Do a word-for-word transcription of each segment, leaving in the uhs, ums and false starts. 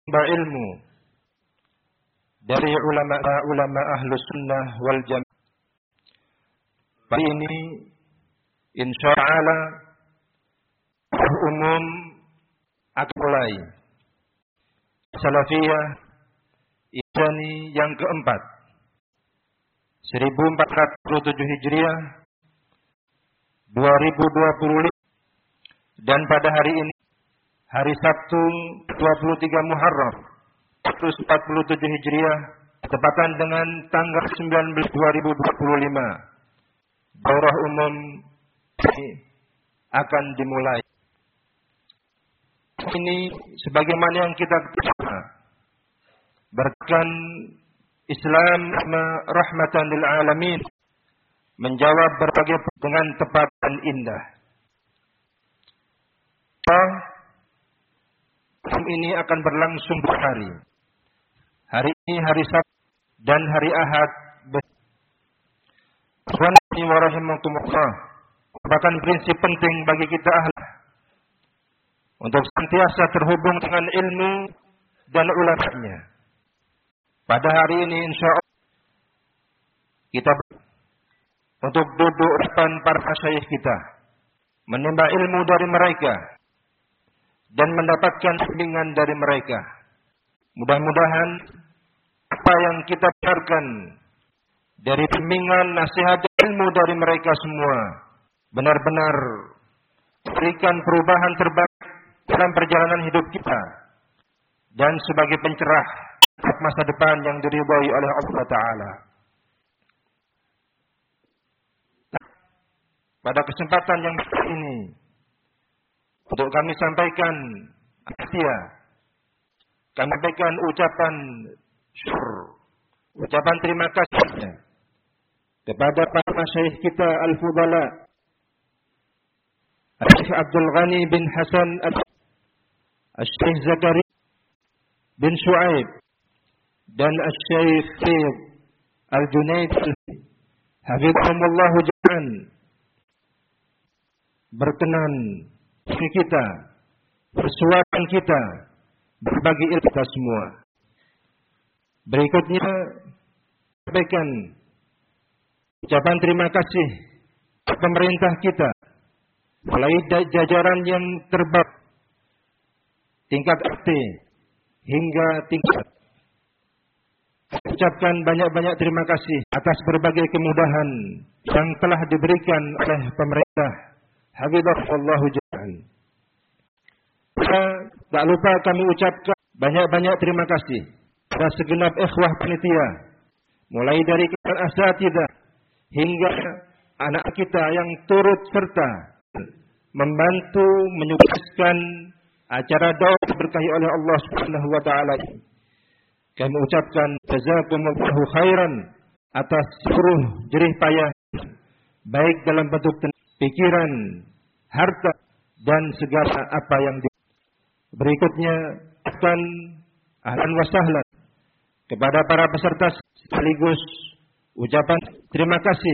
ilmu dari ulama-ulama Ahlus Sunnah wal Jamaah. Pagi ini insyaallah umum akan mulai Salafiyah Isani yang keempat seribu empat ratus dua puluh tujuh Hijriah dua ribu dua puluh lima, dan pada hari ini hari Sabtu dua puluh tiga Muharram seribu empat ratus empat puluh tujuh Hijriah bertepatan dengan tanggal sembilan belas dua ribu dua puluh lima, daurah umum akan dimulai. Ini sebagaimana yang kita ketahui, berkan Islam rahmatan lil alamin, menjawab berbagai dengan tepat dan indah. Ini akan berlangsung dua hari. Hari ini hari Sabtu dan hari Ahad. Ikhwani wa rahimakumullah, merupakan prinsip penting bagi kita ahli untuk senantiasa terhubung dengan ilmu dan ulamanya. Pada hari ini insyaallah kita untuk duduk depan para masyayikh kita, menimba ilmu dari mereka dan mendapatkan bimbingan dari mereka. Mudah-mudahan apa yang kita dengarkan dari bimbingan, nasihat, ilmu dari mereka semua benar-benar berikan perubahan terbaik dalam perjalanan hidup kita dan sebagai pencerah masa depan yang diridhai oleh Allah Ta'ala. Pada kesempatan yang ini untuk kami sampaikan asia, kami sampaikan ucapan syukur, ucapan terima kasih kepada para masyayikh kita al-fudala, Syekh Abdul Ghani bin Hasan, Syekh Zakaria bin Shu'aib, dan Syekh Al-Junaid hafizahumullah jami'an, berkenan kita, persuadan kita, berbagi ilmu kita semua. Berikutnya sampaikan ucapan terima kasih pemerintah kita, mulai jajaran yang terbaik tingkat R T hingga tingkat. Ucapkan banyak-banyak terima kasih atas berbagai kemudahan yang telah diberikan oleh pemerintah. Hafizahullah jami'an. Tak lupa kami ucapkan banyak-banyak terima kasih kepada segenap ikhwah panitia, mulai dari kita asatidzah hingga anak kita yang turut serta membantu menyukseskan acara doa diberkahi oleh Allah Subhanahu wa taala. Kami ucapkan jazakumullahu khairan atas seluruh jerih payah, baik dalam bentuk pikiran, harta, dan segala apa yang di... Berikutnya akan ahlan wa sahlan kepada para peserta, sekaligus ucapan terima kasih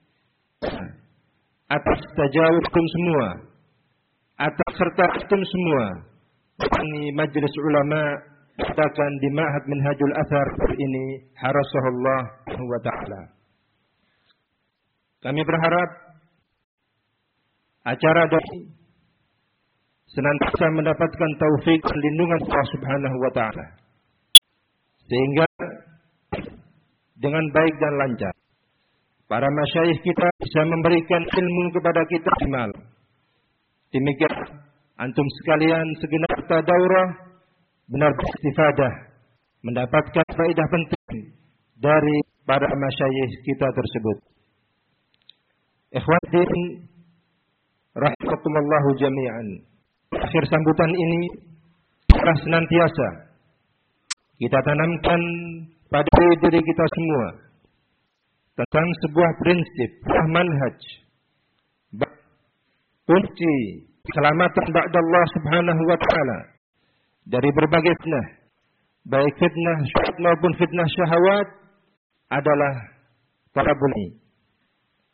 atas tajawukum semua, atas serta antum semua. Ini majelis ulama katakan di Ma'had Minhajul Athar ini, harasahullah wa ta'ala. Kami berharap acara ini senantiasa mendapatkan taufik dan lindungan Allah Subhanahu wa ta'ala, sehingga dengan baik dan lancar para masyayikh kita bisa memberikan ilmu kepada kita maksimal. Demikian antum sekalian segenap daurah benar beristifadah, mendapatkan faedah penting dari para masyayikh kita tersebut. Ikhwatin rahimakumullah jami'an. Akhir sambutan ini telah senantiasa kita tanamkan pada diri kita semua tentang sebuah prinsip, sebuah manhaj, kunci keselamatan ba'da Allah Subhanahu wa ta'ala dari berbagai fitnah, baik fitnah syahwat maupun fitnah syahwat, adalah tarabul ilmi.